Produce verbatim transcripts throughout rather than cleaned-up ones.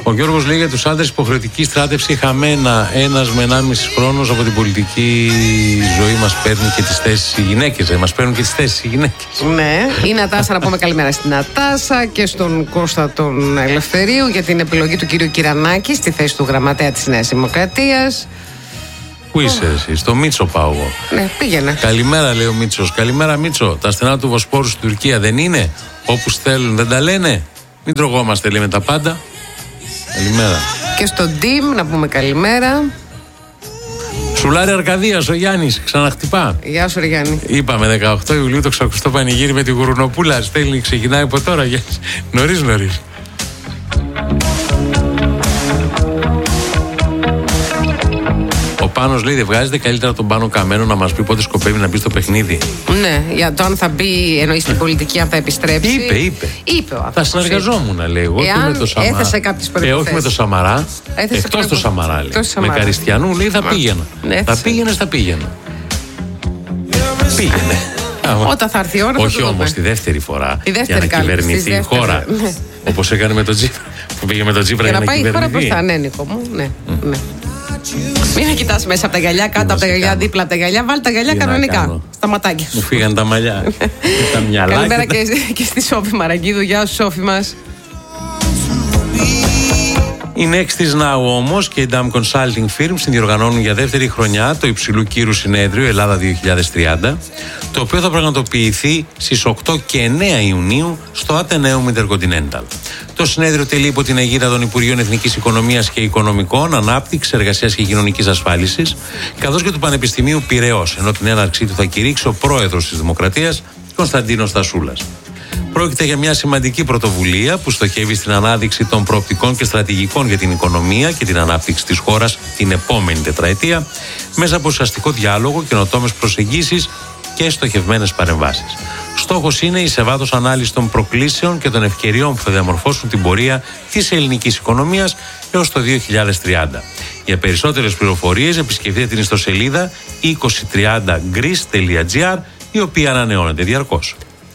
Ο Γιώργος λέει για τους άντρες υποχρεωτική στράτευση χαμένα. Ένας με ενάμιση χρόνος από την πολιτική ζωή μας παίρνει και τις θέσεις οι γυναίκες. Ε, μας παίρνουν και τις θέσεις οι γυναίκες. Ναι, η Νατάσα, να πούμε καλημέρα στην Νατάσα και στον Κώστα τον Ελευθερίου για την επιλογή του κυρίου Κυρανάκη στη θέση του γραμματέα της Νέας Δημοκρατίας. Πού είσαι oh. εσύ, στο Μίτσο πάω εγώ. Ναι, πήγαινε. Καλημέρα, λέει ο Μίτσος. Καλημέρα, Μίτσο. Τα στενά του Βοσπόρου στην Τουρκία δεν είναι. Όπου στέλνουν, δεν τα λένε. Μην τρογόμαστε, λέει, με τα πάντα. Καλημέρα. Και στον Ντίμ, να πούμε καλημέρα. Σουλάρη Αρκαδίας, ο Γιάννης, ξαναχτυπά. Γεια σου, ρε Γιάννη. Είπαμε δεκαοκτώ Ιουλίου το ξακουστό πανηγύρι με τη Γουρνοπούλα. Στέλνει, ξεκινάει από τώρα, Γιάννης. Νωρίς, νωρίς. Ο Πάνος λέει: δεν βγάζετε καλύτερα τον Πάνο Καμένο να μας πει πότε σκοπεύει να μπει στο παιχνίδι? Ναι, για το αν θα μπει, εννοεί στην πολιτική, αν θα επιστρέψει. Είπε, είπε. είπε ο θα συνεργαζόμουν, λέει εγώ. Εάν και με το Σαμαρά. έθεσε κάποιες προϋποθέσεις. Ε, όχι με το Σαμαρά. Εκτός το Σαμαρά, λέει. Εκτός Σαμαρά. Με Καριστιανού, λέει, θα πήγαινα. Ναι, θα πήγαινε, θα πήγαινα. Πήγαινε. Όταν θα έρθει η ώρα. Όχι όμως τη δεύτερη φορά. Η δεύτερη για να κυβερνηθεί η χώρα. Ναι. Όπως έκανε με τον Τζίπρα. Που πήγε με τον Τζίπρα για να, να κυβερνηθεί. Για να πάει η χώρα μπροστά, ναι, Νίκο μου. Ναι, mm. ναι. Μην κοιτάς μέσα από τα γυαλιά, κάτω από τα γυαλιά, δίπλα από τα γυαλιά. Βάλτε τα γυαλιά κανονικά. Στα ματάκια σου. Μου φύγαν τα μαλλιά. Τα μυαλά. Καλημέρα και, και στη Σόφη Μαραγκίδου. Γεια σου, Σόφη μας. Η Next is Now όμως και η Dam Consulting Firm συνδιοργανώνουν για δεύτερη χρονιά το υψηλού κύρου συνέδριο Ελλάδα δύο χιλιάδες τριάντα, το οποίο θα πραγματοποιηθεί στις οκτώ και εννέα Ιουνίου στο Atheneum Intercontinental. Το συνέδριο τελεί υπό την αιγίδα των Υπουργείων Εθνικής Οικονομίας και Οικονομικών, Ανάπτυξης, Εργασίας και Κοινωνικής Ασφάλισης, καθώς και του Πανεπιστημίου Πειραιώς, ενώ την έναρξή του θα κηρύξει ο πρόεδρος της Δημοκρατίας, Κωνσταντίνος Στασούλας. Πρόκειται για μια σημαντική πρωτοβουλία που στοχεύει στην ανάδειξη των προοπτικών και στρατηγικών για την οικονομία και την ανάπτυξη της χώρας την επόμενη τετραετία, μέσα από ουσιαστικό διάλογο, καινοτόμες προσεγγίσεις και στοχευμένες παρεμβάσεις. Στόχος είναι η σε βάθος ανάλυση των προκλήσεων και των ευκαιριών που θα διαμορφώσουν την πορεία της ελληνικής οικονομίας έως το δύο χιλιάδες τριάντα. Για περισσότερες πληροφορίες επισκεφτείτε την ιστοσελίδα είκοσι τριάντα greece τελεία gr, η οποία ανανεώνεται διαρκώς.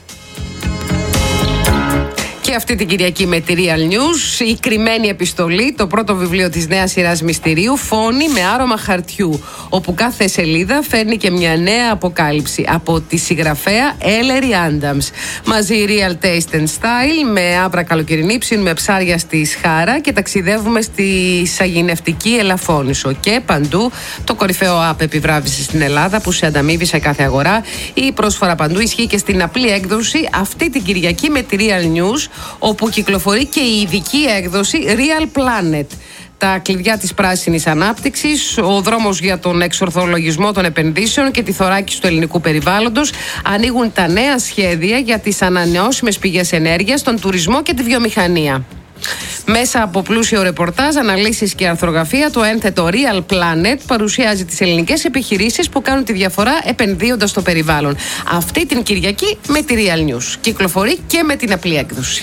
Και αυτή την Κυριακή με τη Real News, η κρυμμένη επιστολή, το πρώτο βιβλίο της νέας σειράς μυστηρίου, φόνη με άρωμα χαρτιού, όπου κάθε σελίδα φέρνει και μια νέα αποκάλυψη από τη συγγραφέα Ellery Adams. Μαζί Real Taste and Style, με άπρα καλοκαιρινή, ψήνουμε ψάρια στη Σχάρα και ταξιδεύουμε στη σαγηνευτική Ελαφώνησο. Και παντού το κορυφαίο app επιβράβευση στην Ελλάδα που σε ανταμείβει σε κάθε αγορά. Η πρόσφορα παντού ισχύει και στην απλή έκδοση αυτή την Κυριακή με τη Real News, όπου κυκλοφορεί και η ειδική έκδοση Real Planet. Τα κλειδιά της πράσινης ανάπτυξης, ο δρόμος για τον εξορθολογισμό των επενδύσεων και τη θωράκιση του ελληνικού περιβάλλοντος, ανοίγουν τα νέα σχέδια για τις ανανεώσιμες πηγές ενέργειας, τον τουρισμό και τη βιομηχανία. Μέσα από πλούσιο ρεπορτάζ, αναλύσεις και αρθρογραφία, το ένθετο Real Planet παρουσιάζει τις ελληνικές επιχειρήσεις που κάνουν τη διαφορά επενδύοντας στο περιβάλλον. Αυτή την Κυριακή με τη Real News. Κυκλοφορεί και με την απλή έκδοση.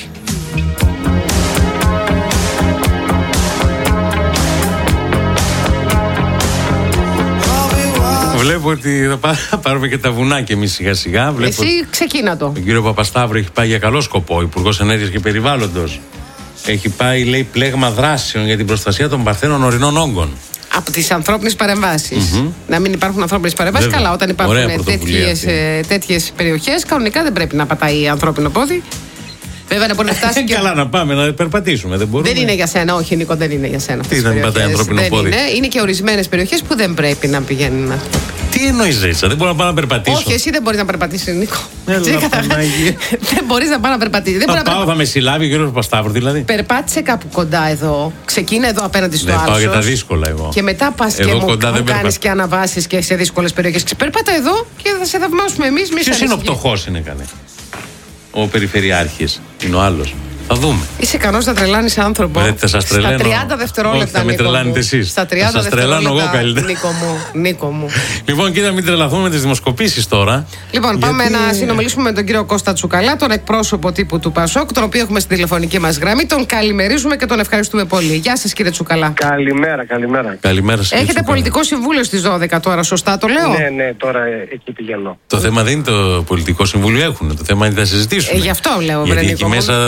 Βλέπω ότι θα πάρουμε και τα βουνάκια εμείς σιγά σιγά. Βλέπω εσύ ξεκίνα το. Τον κύριο Παπασταύρου έχει πάει για καλό σκοπό, Υπουργός Ενέργειας και Περιβάλλοντος. Έχει πάει, λέει, πλέγμα δράσεων για την προστασία των παρθένων ορεινών όγκων. Από τις ανθρώπινες παρεμβάσεις. Mm-hmm. Να μην υπάρχουν ανθρώπινες παρεμβάσεις. Καλά, όταν υπάρχουν τέτοιες, τέτοιες περιοχές, κανονικά δεν πρέπει να πατάει ανθρώπινο πόδι. Βέβαια να μπορεί να φτάσει. Και... Καλά, να πάμε να περπατήσουμε. Δεν, δεν είναι για σένα, όχι Νίκο, δεν είναι για σένα. Τι δεν πατάει ανθρώπινο δεν πόδι. Είναι. είναι και ορισμένες περιοχές που δεν πρέπει να πηγαίνουν άνθρωποι. Τι εννοείς, Ρίτσα, δεν μπορώ να πάω να περπατήσω. Όχι, εσύ δεν μπορείς να περπατήσεις, Νίκο. Έλα, δεν μπορείς να πάω να περπατήσεις. Θα δεν πάω, να... θα με συλλάβει ο κύριος Παπασταύρου, δηλαδή. Περπάτησε κάπου κοντά εδώ. Ξεκίνα εδώ απέναντι στο άλσος. Πάω για τα δύσκολα εγώ. Και μετά πας και μου, μου κάνεις και αναβάσεις και σε δύσκολες περιοχές. Περπάτα εδώ και θα σε θαυμάσουμε εμείς. Ποιος είναι ο πτωχός, είναι κανένα? Ο Περιφερειάρχης. Είναι ο άλλος. Θα δούμε. Είσαι ικανός να τρελάνεις άνθρωπο. Βρετε, σας τρελαίνω. Στα τριάντα δευτερόλεπτα. Όχι, θα με τρελάνετε εσείς. Στα τριάντα σας τρελάνω εγώ καλύτερα. Νίκο μου, Νίκο μου. Λοιπόν, κοίτα, μην τρελαθούμε με τις δημοσκοπήσεις τώρα. Λοιπόν, γιατί... πάμε να συνομιλήσουμε με τον κύριο Κώστα Τσουκαλά, τον εκπρόσωπο τύπου του Πασόκ, τον οποίο έχουμε στην τηλεφωνική μας γραμμή. Τον καλημερίζουμε και τον ευχαριστούμε πολύ. Γεια σας, κύριε Τσουκαλά. Καλημέρα, καλημέρα. Καλημέρα σας. Έχετε πολιτικό συμβούλιο στις δώδεκα τώρα, σωστά το λέω? Ναι, ναι, τώρα εκεί πηγαίνω. Το θέμα δεν είναι το πολιτικό συμβούλιο, έχουν. Το θέμα είναι να συζητήσουμε. Ε, γι' αυτό λέω, γιατί εκεί μέσα θα μην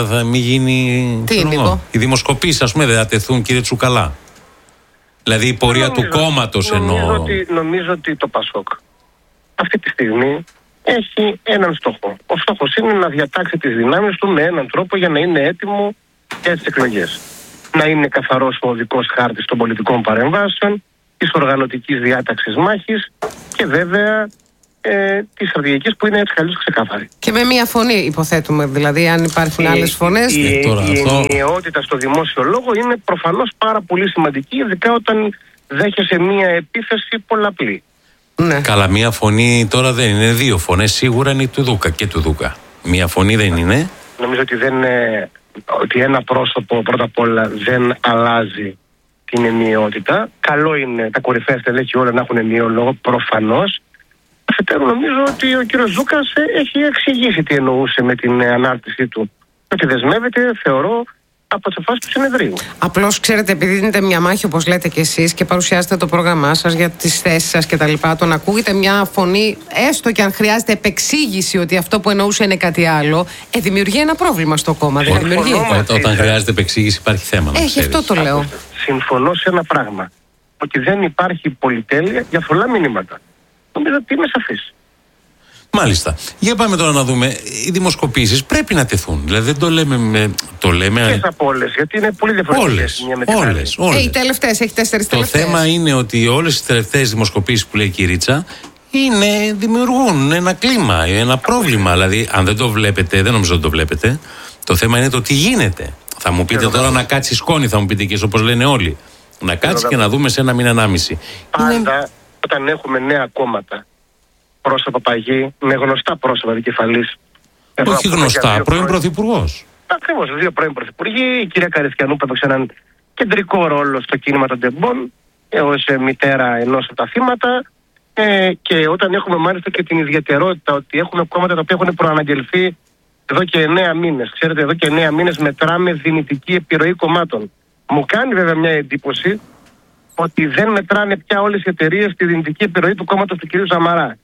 γίνει. Τι είναι, Νίκο? Οι δημοσκοπήσεις, ας πούμε, δεν θα τεθούν, κύριε Τσουκαλά? Δηλαδή η πορεία νομίζω, του κόμματος εννοώ. Νομίζω ότι, νομίζω ότι το ΠΑΣΟΚ αυτή τη στιγμή έχει έναν στόχο. Ο στόχος είναι να διατάξει τις δυνάμεις του με έναν τρόπο για να είναι έτοιμο για τις εκλογές. Να είναι καθαρός ο οδικός χάρτης των πολιτικών παρεμβάσεων, της οργανωτικής διάταξης μάχης και βέβαια ε, της στρατηγικής που είναι έτσι καλώς ξεκάθαρη. Και με μία φωνή υποθέτουμε, δηλαδή αν υπάρχουν άλλες φωνές. Η, Ε, τώρα η αυτό- ενιαιότητα στο δημόσιο λόγο είναι προφανώς πάρα πολύ σημαντική, ειδικά όταν δέχεσαι μία επίθεση πολλαπλή. Ναι. Καλά, μία φωνή τώρα δεν είναι. Δύο φωνές σίγουρα είναι του Δούκα και του Δούκα. Μία φωνή δεν είναι. Νομίζω ότι, δεν, ε, ότι ένα πρόσωπο πρώτα απ' όλα δεν αλλάζει την ενιαιότητα. Καλό είναι τα κορυφαία στελέχη όλα να έχουν ενιαίο λόγο, προφανώς. Αφετέρου, νομίζω ότι ο κύριος Ζούκας ε, έχει εξηγήσει τι εννοούσε με την ε, ανάρτησή του. Ότι δεσμεύεται, θεωρώ, από τις αποφάσεις του συνεδρίου. Απλώς ξέρετε, επειδή δίνετε μια μάχη, όπως λέτε και εσείς, και παρουσιάσετε το πρόγραμμά σας για τις θέσεις σας κτλ., το να ακούγεται μια φωνή, έστω και αν χρειάζεται επεξήγηση ότι αυτό που εννοούσε είναι κάτι άλλο, ε, δημιουργεί ένα πρόβλημα στο κόμμα. Δεν Συμφωνώ δημιουργεί. μαζί Όταν σας. χρειάζεται επεξήγηση υπάρχει θέμα. να Έχει ξέρεις. αυτό το λέω. Συμφωνώ σε ένα πράγμα. Ότι δεν υπάρχει πολυτέλεια για πολλά μηνύματα. Νομίζω ότι είμαι σαφής. Μάλιστα. Για πάμε τώρα να δούμε. Οι δημοσκοπήσεις πρέπει να τεθούν. Δηλαδή δεν το λέμε. Με... Το λέμε. Ποιες από όλες, γιατί είναι πολύ διαφορετικές Όλες. μία με την άλλη. Όλες. Ε, οι όλες. τελευταίες, έχει τέσσερις Το τελευταίες. θέμα είναι ότι όλες τις τελευταίες δημοσκοπήσεις που λέει η Κυρίτσα είναι, δημιουργούν ένα κλίμα, ένα πρόβλημα. Δηλαδή, αν δεν το βλέπετε, δεν νομίζω ότι το βλέπετε. Το θέμα είναι το τι γίνεται. Θα μου πείτε τώρα να κάτσει σκόνη, θα μου πείτε και εσείς, όπως λένε όλοι. Να κάτσει και να δούμε σε ένα μήνα, ενάμιση. Πάντα Είναι... όταν έχουμε νέα κόμματα, πρόσωπα παγί, με γνωστά πρόσωπα δικεφαλής. Όχι γνωστά, πρώην πρωθυπουργός. Ακριβώς, δύο πρώην πρωθυπουργοί, η κυρία Καριστιανού που έπαιξε έναν κεντρικό ρόλο στο κίνημα των Ντεμπών, ως μητέρα ενός από τα θύματα. Ε, και όταν έχουμε μάλιστα και την ιδιαιτερότητα ότι έχουμε κόμματα τα οποία έχουν προαναγγελθεί εδώ και εννέα μήνες. Ξέρετε, εδώ και εννέα μήνες μετράμε δυνητική επιρροή κομμάτων. Μου κάνει βέβαια μια εντύπωση ότι δεν μετράνε πια όλες οι εταιρείες τη δυνητική επιρροή του κόμματος του κ. Σαμαρά.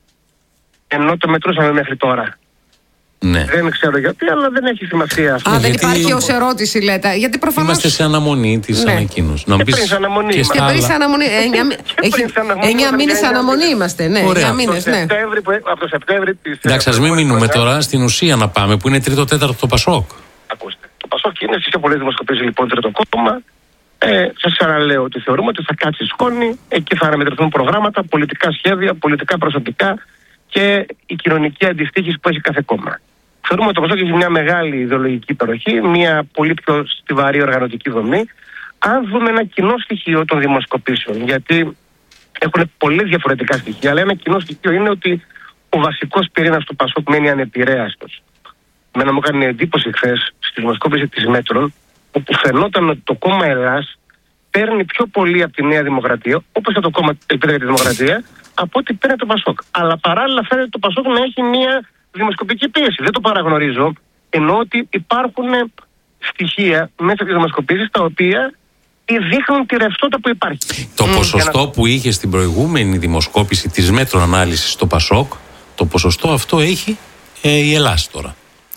Ενώ το μετρούσαμε μέχρι τώρα. Ναι. Δεν ξέρω γιατί, αλλά δεν έχει σημασία. Α, δεν γιατί- υπάρχει ως ερώτηση, λέτε. Γιατί προφανώς. Είμαστε σε αναμονή της Ναι. ανακοίνωσης. Να μου Και πεις πριν σε αναμονή και είμαστε. Και στα πριν σε άλλα. αναμονή. εννιά μη- Και έχει- πριν σε αναμονή εννιά είμαστε, μήνες εννιά αναμονή μήνες. είμαστε. Ναι, Ωραία. εννιά μήνες, Το ναι. Σεπτέμβρη, που- από το Σεπτέμβρη της. Εντάξει, ας μην μείνουμε τώρα στην ουσία να πάμε, που είναι τρίτο-τέταρτο το Πασόκ. Ακούστε. Το Πασόκ είναι στις πιο πολλές δημοσκοπήσεις λοιπόν τρίτο κόμμα. Ε, σας ξαναλέω ότι θεωρούμε ότι θα κάτσει σκόνη. Εκεί θα αναμετρηθούν προγράμματα, πολιτικά σχέδια, πολιτικά προσωπικά και η κοινωνική αντιστοίχηση που έχει κάθε κόμμα. Θεωρούμε ότι το Πασόκ έχει μια μεγάλη ιδεολογική υπεροχή, μια πολύ πιο στιβαρή οργανωτική δομή. Αν δούμε ένα κοινό στοιχείο των δημοσκοπήσεων, γιατί έχουν πολλές διαφορετικά στοιχεία, αλλά ένα κοινό στοιχείο είναι ότι ο βασικός πυρήνας του Πασόκ μένει ανεπηρέαστος. Μένα μου έκανε εντύπωση χθες στη δημοσκόπηση της Μέτρων, όπου φαινόταν ότι το κόμμα Ελλάς παίρνει πιο πολύ από τη Νέα Δημοκρατία, όπως και το κόμμα Ελπίδα για τη Δημοκρατία, από ό,τι παίρνει το Πασόκ. Αλλά παράλληλα φαίνεται το Πασόκ να έχει μια δημοσκοπική πίεση. Δεν το παραγνωρίζω. Εννοώ ότι υπάρχουν στοιχεία μέσα στις δημοσκοπήσεις τα οποία δείχνουν τη ρευστότητα που υπάρχει. Το Μ, ποσοστό για να- που είχε στην προηγούμενη δημοσκόπηση της Μέτρο Ανάλυσης στο Πασόκ, το ποσοστό αυτό έχει ε, η Ελλάς τώρα.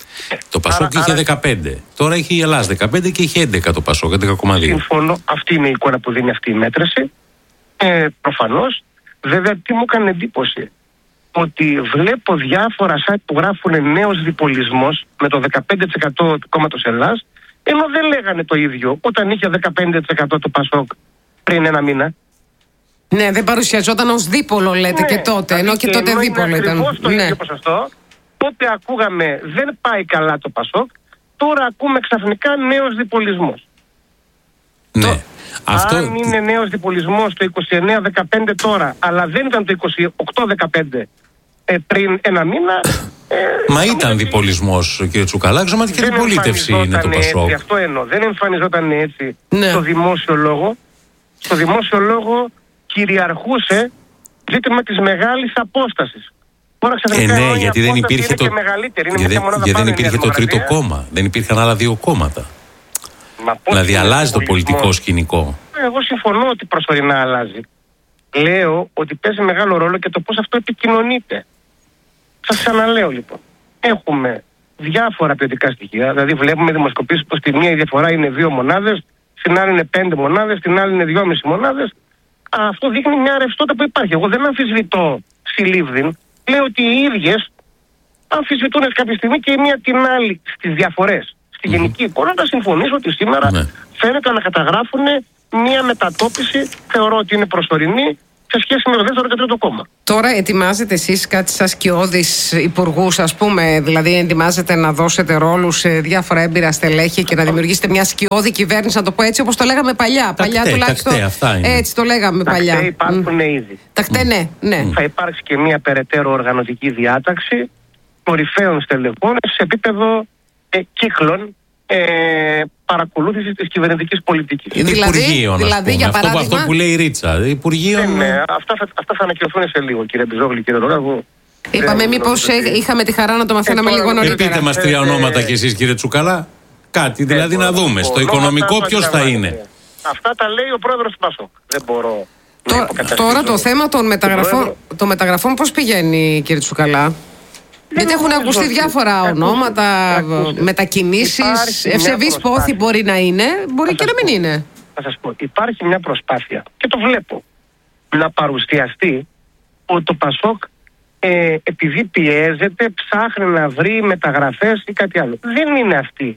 Το Πασόκ άρα- είχε άρα- δεκαπέντε. Τώρα έχει η Ελλάς δεκαπέντε και είχε έντεκα το Πασόκ, έντεκα κόμμα δύο. Συμφωνώ. Αυτή είναι η εικόνα που δίνει αυτή η μέτρηση. Ε, προφανώς. Βέβαια, τι μου έκανε εντύπωση. Ότι βλέπω διάφορα site που γράφουν νέος διπολισμός με το δεκαπέντε τοις εκατό του κόμματος Ελλάς, ενώ δεν λέγανε το ίδιο όταν είχε δεκαπέντε τοις εκατό το Πασόκ πριν ένα μήνα. Ναι, δεν παρουσιαζόταν ως δίπολο, λέτε, Ναι, και τότε. Ενώ και τότε ενώ είναι δίπολο ήταν. ακριβώς το Ναι. ίδιο ποσοστό. Τότε ακούγαμε δεν πάει καλά το Πασόκ, τώρα ακούμε ξαφνικά νέος διπολισμός. Ναι. Αυτό... Αν είναι νέος διπολισμός το είκοσι εννέα δεκαπέντε τώρα, αλλά δεν ήταν το είκοσι οκτώ δεκαπέντε ε, πριν ένα μήνα. Ε, Μα ήταν διπολισμός, κύριε Τσουκαλά, σωματική δεν αντιπολίτευση είναι το εμφανιζόταν Πασόκ. έτσι, αυτό εννοώ. Δεν εμφανιζόταν έτσι Ναι. στο δημόσιο λόγο. Στο δημόσιο λόγο κυριαρχούσε ζήτημα της μεγάλης απόστασης. Τώρα Ε, ξαφνικά ναι, η γιατί δεν απόσταση υπήρχε είναι το. και μεγαλύτερη. Είναι γιατί μια μονάδα γιατί δεν πάνω η Νέα υπήρχε το τρίτο Δημοκρατία. κόμμα. Δεν υπήρχαν άλλα δύο κόμματα. Μα πώς Δηλαδή είναι αλλάζει το διπολισμός? πολιτικό σκηνικό. Εγώ συμφωνώ ότι προσωρινά αλλάζει. Λέω ότι παίζει μεγάλο ρόλο και το πώς αυτό επικοινωνείται. Σας ξαναλέω λοιπόν. Έχουμε διάφορα ποιοτικά στοιχεία. Δηλαδή, βλέπουμε δημοσκοπήσεις πως στη μία η διαφορά είναι δύο μονάδες, στην άλλη είναι πέντε μονάδες, στην άλλη είναι δυόμιση μονάδες. Αυτό δείχνει μια ρευστότητα που υπάρχει. Εγώ δεν αμφισβητώ συλλήβδιν. Λέω ότι οι ίδιες αμφισβητούν κάποια στιγμή και η μία την άλλη στις διαφορές. Στη γενική εικόνα θα συμφωνήσω ότι σήμερα ναι. φαίνεται να καταγράφουν μια μετατόπιση, θεωρώ ότι είναι προσωρινή, σε σχέση με το δεύτερο και τρίτο κόμμα. Τώρα ετοιμάζετε εσείς κάτι σαν σκιώδεις υπουργούς, ας πούμε, δηλαδή ετοιμάζετε να δώσετε ρόλους σε διάφορα έμπειρα στελέχη και να δημιουργήσετε μια σκιώδη κυβέρνηση, να το πω έτσι, όπως το λέγαμε παλιά. Τα παλιά κτέ, τουλάχιστον. Τα αυτά είναι. Έτσι το λέγαμε τα παλιά. Τα υπάρχουν mm. ήδη. Τα κτέ, ναι, ναι. Θα υπάρξει και μια περαιτέρω οργανωτική διάταξη κορυφαίων στελεχών σε επίπεδο ε, κύκλων ε, παρακολούθηση της κυβερνητικής πολιτικής. Δηλαδή, Υπουργείων, δηλαδή για αυτό, παράδειγμα... αυτό που λέει η Ρίτσα. Υπουργείων... Ναι, ναι, αυτά, θα, αυτά θα ανακοινωθούν σε λίγο, κύριε Μπιζόγλη, κύριε Ρογάγου. Είπαμε μήπως ότι... είχαμε τη χαρά να το μαθαίναμε ε, λίγο νωρίτερα. Πείτε μας τρία ονόματα κι εσείς, κύριε Τσουκαλά. Κάτι, δηλαδή να δούμε. Στο οικονομικό ποιος θα είναι. Αυτά τα λέει ο πρόεδρος του Πασόκ. Δεν μπορώ... Τώρα, τώρα το θέμα των μεταγραφών, το μεταγραφών πώς πηγαίνει, κύριε Τσουκαλά? Γιατί έχουν ακουστεί διάφορα ονόματα, μετακινήσεις, ευσεβείς πόθη μπορεί να είναι, μπορεί και να μην είναι. Θα σας πω, υπάρχει μια προσπάθεια και το βλέπω να παρουσιαστεί ότι το Πασόκ ε, επειδή πιέζεται ψάχνει να βρει μεταγραφές ή κάτι άλλο. Δεν είναι αυτή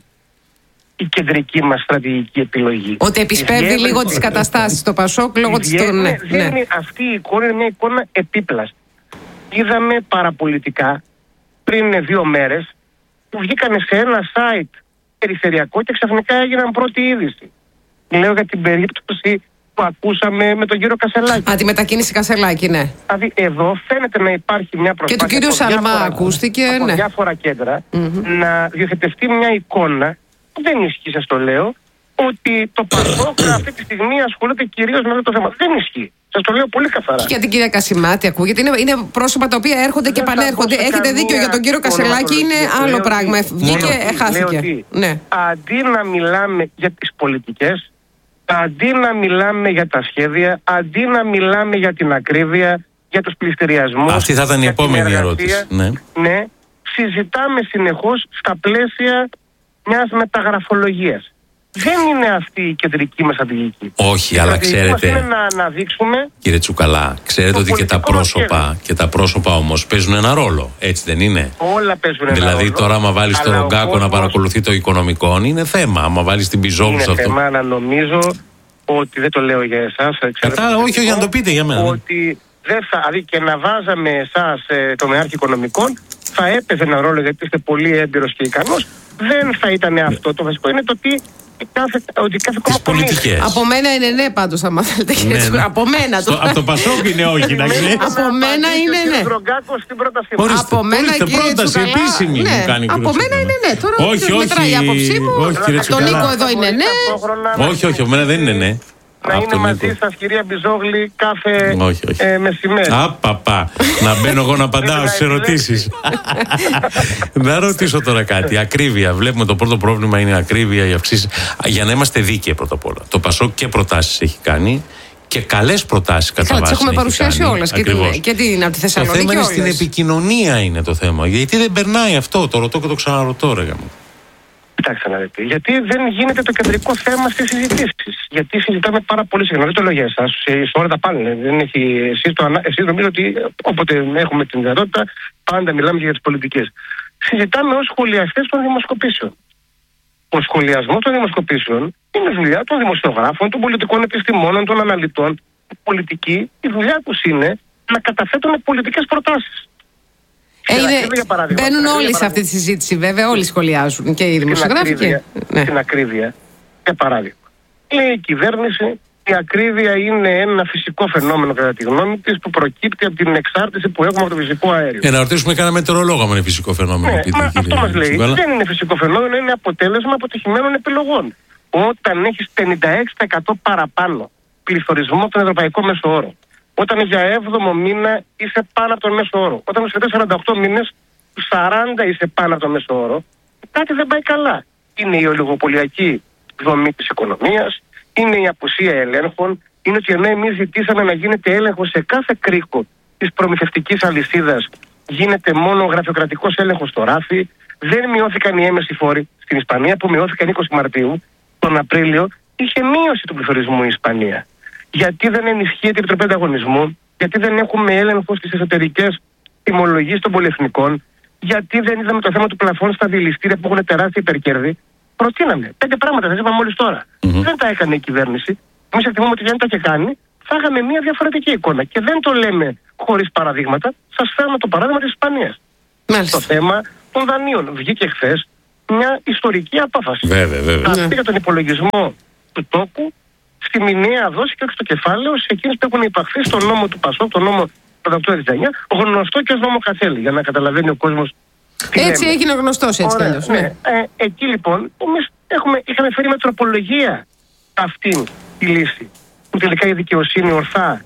η κεντρική μας στρατηγική επιλογή. Ότι επισπεύδει λίγο τις καταστάσεις το Πασόκ λόγω της... Ναι, ναι. Είναι, αυτή η εικόνα είναι μια εικόνα επίπλαστη. Είδαμε παραπολιτικά πριν δύο μέρες που βγήκανε σε ένα site περιφερειακό και ξαφνικά έγιναν πρώτη είδηση. Λέω για την περίπτωση που ακούσαμε με τον κύριο Κασελάκη. Α, τη μετακίνηση Κασελάκη, ναι. Δηλαδή εδώ φαίνεται να υπάρχει μια προσπάθεια. Και του κύριου Σαλμά ακούστηκε, από ναι. διάφορα κέντρα mm-hmm. να διαθετευτεί μια εικόνα που δεν ισχύει, σας το λέω, ότι το Πασόκ αυτή τη στιγμή ασχολείται κυρίως με αυτό το θέμα. Δεν ισχύει. Σας το λέω πολύ καθαρά. Και για την κυρία Κασιμάτη ακούγεται. Είναι, είναι πρόσωπα τα οποία έρχονται και πανέρχονται. Έχετε δίκιο, για τον κύριο Κασελάκη είναι άλλο πράγμα. Βγήκε, χάθηκε. Ναι. Αντί να μιλάμε για τις πολιτικές, αντί να μιλάμε για τα σχέδια, αντί να μιλάμε για την ακρίβεια, για τους πληστηριασμούς. Αυτή θα ήταν η επόμενη ερώτηση. Ναι. ναι, συζητάμε συνεχώς στα πλαίσια μιας μεταγραφολογίας. Δεν είναι αυτή η κεντρική μας στρατηγική. Όχι, αλλά ξέρετε. Είναι να αναδείξουμε. Κύριε Τσουκαλά, ξέρετε ότι και τα πρόσωπα και τα πρόσωπα όμως παίζουν ένα ρόλο. Έτσι δεν είναι? Όλα παίζουν ένα δηλαδή, ρόλο. Δηλαδή, τώρα, άμα βάλεις τον Ρογκάκο κόσμος... να παρακολουθεί το οικονομικό, είναι θέμα. Άμα βάλεις την Μπιζόγλου σε αυτό. Είναι θέμα να νομίζω ότι δεν το λέω για εσάς. Κατά, όχι, όχι, να το πείτε για μένα. Ότι δεν θα, δηλαδή και να βάζαμε εσάς ε, το Μεάρχη Οικονομικών, θα έπαιζε ένα ρόλο γιατί είστε πολύ έμπειρος και ικανός. Δεν θα ήταν αυτό. Το βασικό είναι το ότι κάθε, ότι κάθε κόμμα πολιτικές. Από μένα είναι ναι, πάντως, άμα θέλετε. Ναι, ναι. Από μένα το. Από το Πασόκ είναι όχι, να ξέρει. Από μένα είναι ναι. Από μένα κύριε πρόταση επίσημη μου κάνει. Από μένα είναι ναι. Τώρα όχι, όχι. Μετράει η άποψή μου. Τον Νίκο εδώ είναι ναι. Όχι, όχι, από μένα δεν είναι ναι. Να είναι μαζί σας, κυρία Μπιζόγλη, κάθε όχι, όχι. Ε, μεσημέρι. Απαπα, να μπαίνω εγώ να απαντάω στις ερωτήσεις. Να ρωτήσω τώρα κάτι. Ακρίβεια. Βλέπουμε το πρώτο πρόβλημα είναι ακρίβεια, η αυξήση. Για να είμαστε δίκαιοι πρώτα απ' όλα. Το Πασόκ και προτάσεις έχει κάνει και καλές προτάσεις κατά βάση. Τις έχουμε παρουσιάσει όλες. Και, την, και την από τη Θεσσαλονίκη. Το θέμα είναι στην επικοινωνία είναι το θέμα. Γιατί δεν περνάει αυτό. Το ρωτώ και το ξαναρωτώ, ρε γάμο. Κοιτάξτε να δείτε. Γιατί δεν γίνεται το κεντρικό θέμα στις συζητήσεις. Γιατί συζητάμε πάρα πολύ συχνά. Δεν το λέω για εσάς. Σε όλα τα πάνε. Δεν έχει... Εσείς, το... Εσείς νομίζω ότι όποτε έχουμε την δυνατότητα πάντα μιλάμε για τις πολιτικές. Συζητάμε ως σχολιαστές των δημοσκοπήσεων. Ο σχολιασμός των δημοσκοπήσεων είναι δουλειά των δημοσιογράφων, των πολιτικών επιστημόνων, των αναλυτών. Η πολιτική, η δουλειά τους είναι να καταθέτουν πολιτικές προτάσεις. Ε, είναι, μπαίνουν όλοι σε αυτή τη συζήτηση, βέβαια, όλοι σχολιάζουν και οι δημοσιογράφοι. Και... Ναι. Στην ακρίβεια, για παράδειγμα, λέει η κυβέρνηση, η ακρίβεια είναι ένα φυσικό φαινόμενο, κατά τη γνώμη της, που προκύπτει από την εξάρτηση που έχουμε από το φυσικό αέριο. Ε, να ρωτήσουμε κανένα μετεωρολόγο αν είναι φυσικό φαινόμενο. Ναι, μα, αυτό μας λέει. Συμβάλα. Δεν είναι φυσικό φαινόμενο, είναι αποτέλεσμα αποτυχημένων επιλογών. Όταν έχεις πενήντα έξι τοις εκατό παραπάνω πληθωρισμό από τον ευρωπαϊκό μέσο όρο, όταν για έβδομο μήνα είσαι πάνω από τον μέσο όρο, όταν σε σαράντα οκτώ μήνες, σαράντα είσαι πάνω από τον μέσο όρο, κάτι δεν πάει καλά. Είναι η ολιγοπολιακή δομή της οικονομίας, είναι η απουσία ελέγχων, είναι ότι ενώ εμείς ζητήσαμε να γίνεται έλεγχο σε κάθε κρίκο της προμηθευτικής αλυσίδας, γίνεται μόνο γραφειοκρατικός έλεγχος στο ράφι, Δεν μειώθηκαν οι έμεσοι φόροι στην Ισπανία που μειώθηκαν είκοσι Μαρτίου. Τον Απρίλιο είχε μείωση του πληθωρισμού η Ισπανία. Γιατί δεν ενισχύεται η Επιτροπή Ανταγωνισμού, γιατί δεν έχουμε έλεγχο στις εσωτερικές τιμολογίες των πολυεθνικών, γιατί δεν είδαμε το θέμα του πλαφών στα δηληστήρια που έχουν τεράστια υπερκέρδη. Προτείναμε πέντε πράγματα, σας είπα μόλις τώρα. Mm-hmm. Δεν τα έκανε η κυβέρνηση. Εμείς εκτιμούμε ότι δεν τα είχε κάνει, θα είχαμε μια διαφορετική εικόνα. Και δεν το λέμε χωρίς παραδείγματα. Σας φέρνω το παράδειγμα της Ισπανίας. Μάλιστα. Το θέμα των δανείων. Βγήκε χθες μια ιστορική απόφαση. Βέβαια, βέβαια. Αυτή για τον υπολογισμό του τόκου στη μηνιαία δόση και όχι στο κεφάλαιο, σε εκείνες που έχουν υπαχθεί στον νόμο του Πασόκ, τον νόμο του οκτώ ενενήντα εννιά, γνωστό και ως νόμο Κατσέλη, για να καταλαβαίνει ο κόσμος. Έτσι λέμε. Έγινε γνωστός έτσι κι αλλιώς. Ναι. Ναι. Ε, εκεί λοιπόν, εμείς έχουμε, είχαμε φέρει με τροπολογία αυτή τη λύση, που τελικά η δικαιοσύνη ορθά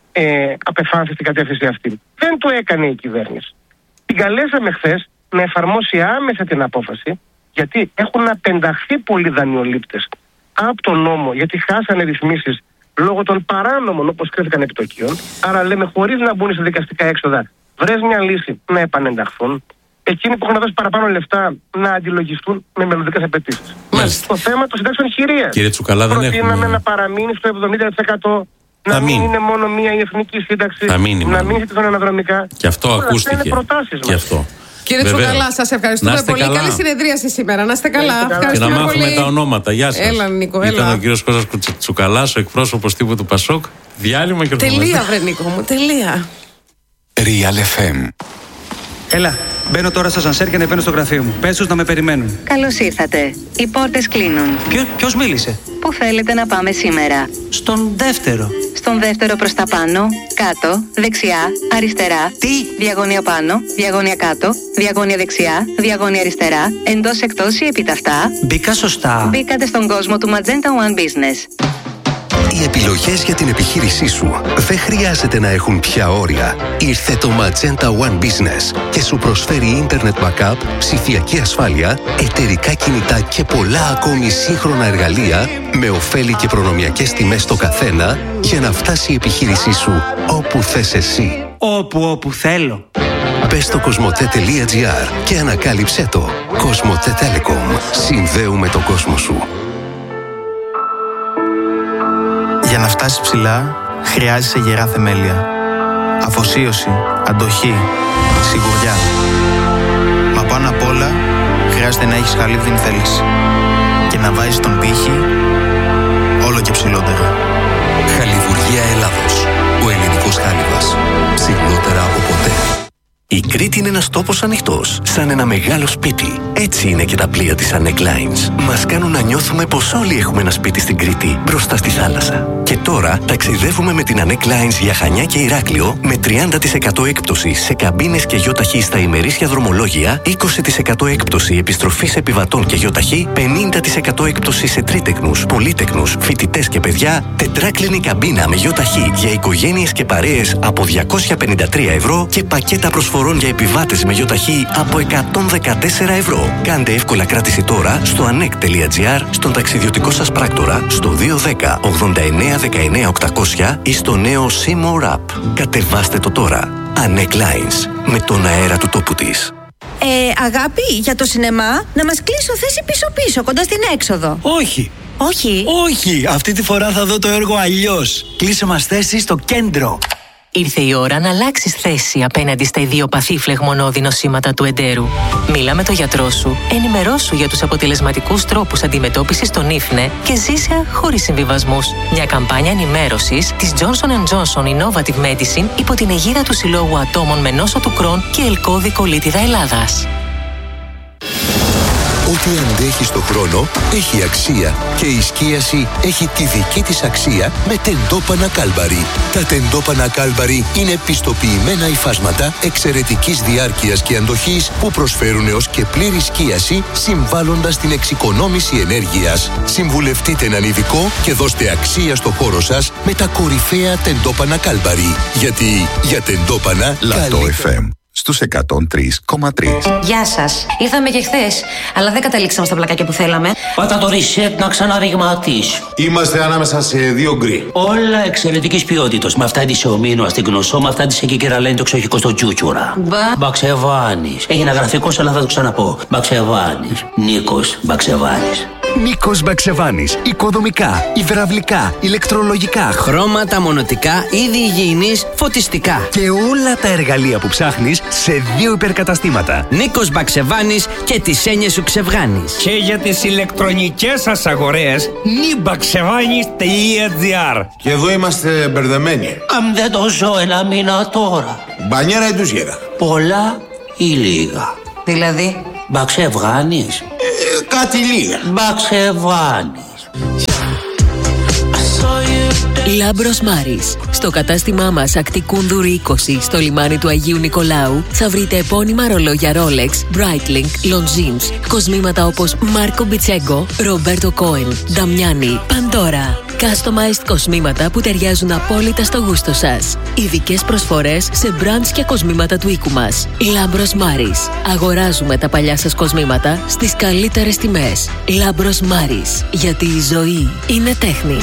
ε, απεφάνθη στην κατεύθυνση αυτή. Δεν το έκανε η κυβέρνηση. Την καλέσαμε χθες να εφαρμόσει άμεσα την απόφαση, γιατί έχουν απενταχθεί πολλοί δανειολήπτες από τον νόμο, γιατί χάσανε ρυθμίσεις λόγω των παράνομων, όπως κρίθηκαν, επιτοκίων. Άρα λέμε, χωρίς να μπουν σε δικαστικά έξοδα, βρες μια λύση να επανενταχθούν. Εκείνοι που έχουν δώσει παραπάνω λεφτά να αντιλογιστούν με μελλοντικές απαιτήσεις. Το θέμα των συντάξεων χειρίας. Κύριε Τσουκαλά, δεν προτείναμε έχουμε... να παραμείνει στο εβδομήντα τοις εκατό. Να μην μείνει. Είναι μόνο μία η εθνική σύνταξη. Θα μείνει, να μην είναι αναδρομικά. Και αυτό όλα ακούστηκε. Και αυτό. Κύριε Τσουκαλά, σας ευχαριστούμε πολύ. Καλά. Καλή συνεδρίαση σήμερα. Να είστε καλά. Και να μάθουμε πολύ τα ονόματα. Γεια σας. Έλα, Νίκο, έλα. Ήταν ο κύριος Κώστας Τσουκαλάς, ο εκπρόσωπος τύπου του Πασόκ. Διάλειμμα και ορθομετρία. Τελεία, βρε Νίκο μου, τελεία. Real εφ εμ. Έλα, μπαίνω τώρα στο σανσέρ και ανεβαίνω στο γραφείο μου. Πες τους να με περιμένουν. Καλώς ήρθατε. Οι πόρτες κλείνουν. Ποιο, ποιος μίλησε? Πού θέλετε να πάμε σήμερα? Στον δεύτερο. Στον δεύτερο προς τα πάνω, κάτω, δεξιά, αριστερά. Τι? Διαγώνια πάνω, διαγώνια κάτω, διαγώνια δεξιά, διαγώνια αριστερά, εντός εκτός ή επιταυτά. Μπήκα σωστά. Μπήκατε στον κόσμο του Magenta One Business. Οι επιλογές για την επιχείρησή σου δεν χρειάζεται να έχουν πια όρια. Ήρθε το Magenta One Business και σου προσφέρει ίντερνετ backup, ψηφιακή ασφάλεια, εταιρικά κινητά και πολλά ακόμη σύγχρονα εργαλεία με ωφέλη και προνομιακές τιμές στο καθένα για να φτάσει η επιχείρησή σου όπου θες εσύ. Όπου όπου θέλω. Μπες στο κοσμοτέ τελεία τζι άρ και ανακάλυψέ το. Κοσμοτέ Telecom. Συνδέουμε τον κόσμο σου. Για να φτάσεις ψηλά, χρειάζεσαι γερά θεμέλια. Αφοσίωση, αντοχή, σιγουριά. Μα πάνω απ' όλα, χρειάζεται να έχεις χαλίβδινη θέληση. Και να βάζεις τον πύχη όλο και ψηλότερα. Χαλιβουργία Ελλάδος. Ο ελληνικός χάλιβας. Ψηλότερα από ποτέ. Η Κρήτη είναι ένας τόπος ανοιχτός, σαν ένα μεγάλο σπίτι. Έτσι είναι και τα πλοία της Anek Lines. Μας κάνουν να νιώθουμε πως όλοι έχουμε ένα σπίτι στην Κρήτη, μπροστά στη θάλασσα. Και τώρα ταξιδεύουμε με την Anek Lines για Χανιά και Ηράκλειο με τριάντα τοις εκατό έκπτωση σε καμπίνες και γιοταχή στα ημερήσια δρομολόγια, είκοσι τοις εκατό έκπτωση επιστροφής επιβατών και γιοταχή, πενήντα τοις εκατό έκπτωση σε τρίτεκνους, πολύτεκνους, φοιτητές και παιδιά, τετράκλινη καμπίνα με γιοταχή για οικογένειες και παρέες από διακόσια πενήντα τρία ευρώ και πακέτα προσφορών για επιβάτες με γιοταχή από εκατόν δεκατέσσερα ευρώ. Κάντε εύκολα κράτηση τώρα στο anek τελεία τζι άρ, στον ταξιδιωτικό σας πράκτορα, στο δύο ένα μηδέν ογδόντα εννέα δεκαεννέα οκτακόσια ή στο νέο Seymour App. Κατεβάστε το τώρα. Anek Lines. Με τον αέρα του τόπου της. Ε, αγάπη, για το σινεμά, να μας κλείσω θέση πίσω-πίσω, κοντά στην έξοδο. Όχι. Όχι. Όχι, αυτή τη φορά θα δω το έργο αλλιώς. Κλείσε μας θέση στο κέντρο. Ήρθε η ώρα να αλλάξεις θέση απέναντι στα ιδιοπαθή φλεγμονώδη νοσήματα του εντέρου. Μίλα με τον γιατρό σου, ενημερώσου για τους αποτελεσματικούς τρόπους αντιμετώπισης των ίφνε και ζήσε χωρίς συμβιβασμούς. Μια καμπάνια ενημέρωσης της Johnson εντ Johnson Innovative Medicine υπό την αιγίδα του Συλλόγου Ατόμων με νόσο του Κρόν και ελκώδη κολίτιδα Ελλάδας. Ό,τι αντέχει στο χρόνο έχει αξία και η σκίαση έχει τη δική της αξία με τεντόπανα Κάλμπαρι. Τα τεντόπανα Κάλμπαρι είναι πιστοποιημένα υφάσματα εξαιρετικής διάρκειας και αντοχής που προσφέρουν έως και πλήρη σκίαση συμβάλλοντας στην εξοικονόμηση ενέργειας. Συμβουλευτείτε έναν ειδικό και δώστε αξία στο χώρο σας με τα κορυφαία τεντόπανα Κάλμπαρι. Γιατί για τεντόπανα Λατό εφ εμ. στους εκατόν τρία κόμμα τρία. Γεια σας. Ήρθαμε και χθες, αλλά δεν καταλήξαμε στα πλακάκια που θέλαμε. Πάτα το reset να ξαναριγματίσει. Είμαστε ανάμεσα σε δύο γκρι. Όλα εξαιρετικής ποιότητας. Με αυτά της ομίνου στην Γνωσό, με αυτά της εκεί κεραλένη το εξοχικό στο Τσούτσουρα. Μπα. Μπαξεβάνης. Έγινε γραφικός, αλλά θα το ξαναπώ. Μπαξεβάνης. Νίκος Μπαξεβάνης. Νίκος Μπαξεβάνης. Οικοδομικά, υδραυλικά, ηλεκτρολογικά, χρώματα, μονοτικά, είδη υγιεινής, φωτιστικά. Και όλα τα εργαλεία που ψάχνεις σε δύο υπερκαταστήματα. Νίκος Μπαξεβάνης και τις έννοιες σου ξεβγάνεις. Και για τις ηλεκτρονικές σας αγορές, νιμπαξεβάνης τελεία τζι άρ. Και εδώ είμαστε μπερδεμένοι. Αν δεν το ζω ένα μήνα τώρα. Μπανιέρα ή τουζιέρα. Πολλά ή λίγα. Δηλαδή. Μπαξεβάνης. Ε, κάτι λίγα. Μπαξεβάνης. Λάμπρος Μάρης. Στο κατάστημά μας Ακτικούνδουρη είκοσι στο λιμάνι του Αγίου Νικολάου θα βρείτε επώνυμα ρολόγια Rolex, Breitling, Longines, κοσμήματα όπως Μάρκο Μπιτσέγκο, Ρομπέρτο Κόεν, Νταμιάνι, Παντόρα. Customized κοσμήματα που ταιριάζουν απόλυτα στο γούστο σας. Ειδικές προσφορές σε brands και κοσμήματα του οίκου μας. Λάμπρος Μάρης. Αγοράζουμε τα παλιά σας κοσμήματα στις καλύτερες τιμές. Λάμπρος Μάρης. Γιατί η ζωή είναι τέχνη.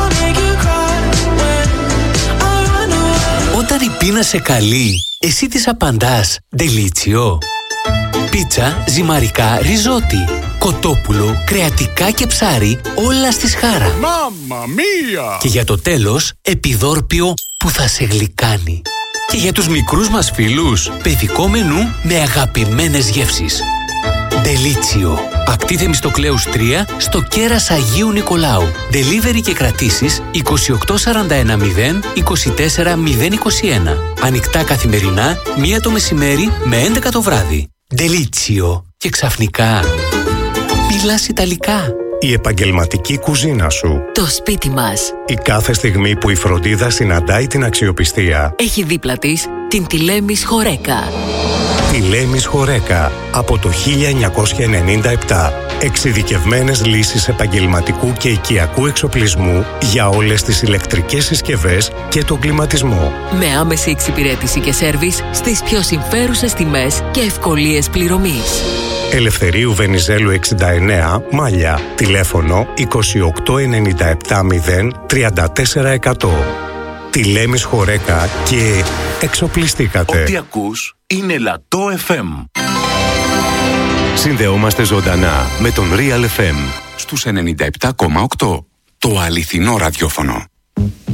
Όταν η πείνα σε καλεί, εσύ της απαντάς «Ντελίτσιο». Πίτσα, ζυμαρικά, ριζότι, κοτόπουλο, κρεατικά και ψάρι, όλα στη σχάρα. Μάμμα μία! Και για το τέλος, επιδόρπιο που θα σε γλυκάνει. Και για τους μικρούς μας φίλους, παιδικό μενού με αγαπημένες γεύσεις. Ντελίτσιο. Ακτή Θεμιστοκλέους τρία στο κέρας Αγίου Νικολάου. Delivery και κρατήσεις είκοσι οκτώ σαράντα ένα μηδέν είκοσι τέσσερα μηδέν είκοσι ένα. Ανοιχτά καθημερινά, μία το μεσημέρι με έντεκα το βράδυ. Ντελίτσιο. Και ξαφνικά μιλάς Ιταλικά. Η επαγγελματική κουζίνα σου. Το σπίτι μας. Η κάθε στιγμή που η φροντίδα συναντάει την αξιοπιστία. Έχει δίπλα της την Τηλέμις Χορέκα. Τηλέμις Χορέκα. Από το χίλια εννιακόσια ενενήντα επτά. Εξειδικευμένες λύσεις επαγγελματικού και οικιακού εξοπλισμού για όλες τις ηλεκτρικές συσκευές και τον κλιματισμό. Με άμεση εξυπηρέτηση και σέρβις στις πιο συμφέρουσες τιμές και ευκολίες πληρωμής. Ελευθερίου Βενιζέλου εξήντα εννέα, Μάλια. Τηλέφωνο είκοσι οκτώ ενενήντα επτά μηδέν τριάντα τέσσερα εκατό. Τηλέμις Χορέκα και εξοπλιστήκατε. Ό,τι ακούς είναι Λατό εφ εμ. Συνδεόμαστε ζωντανά με τον Real εφ εμ στους ενενήντα επτά κόμμα οκτώ. Το αληθινό ραδιόφωνο.